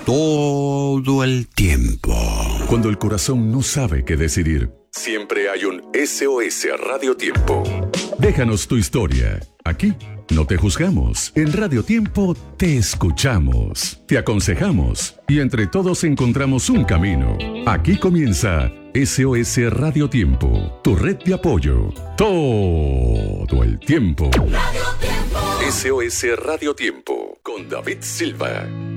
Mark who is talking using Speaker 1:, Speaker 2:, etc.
Speaker 1: todo el tiempo.
Speaker 2: Cuando el corazón no sabe qué decidir, siempre hay un SOS Radio Tiempo. Déjanos tu historia. Aquí no te juzgamos. En Radio Tiempo te escuchamos, te aconsejamos y entre todos encontramos un camino. Aquí comienza SOS Radio Tiempo, tu red de apoyo. Todo el tiempo.
Speaker 3: Radio Tiempo.
Speaker 2: SOS Radio Tiempo con David Silva.